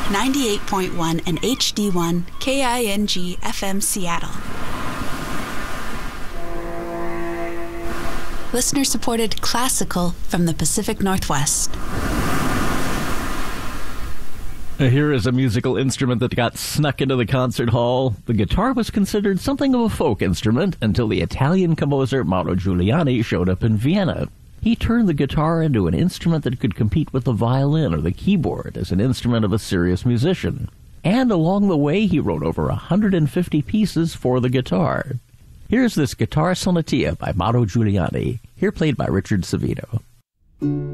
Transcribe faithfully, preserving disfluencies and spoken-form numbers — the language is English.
ninety-eight point one and H D one K I N G F M Seattle. Listener-supported classical from the Pacific Northwest. Here is a musical instrument that got snuck into the concert hall. The guitar was considered something of a folk instrument until the Italian composer Mauro Giuliani showed up in Vienna. He turned the guitar into an instrument that could compete with the violin or the keyboard as an instrument of a serious musician. And along the way, he wrote over one hundred fifty pieces for the guitar. Here's this Guitar Sonatia by Mauro Giuliani, here played by Richard Savino.